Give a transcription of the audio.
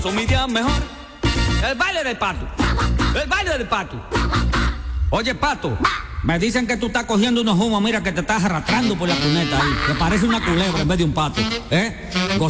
Son mis días mejor. El baile del pato. El baile del pato. Oye, pato, me dicen que tú estás cogiendo unos humos, mira que te estás arrastrando por la cuneta ahí. Que parece una culebra en vez de un pato.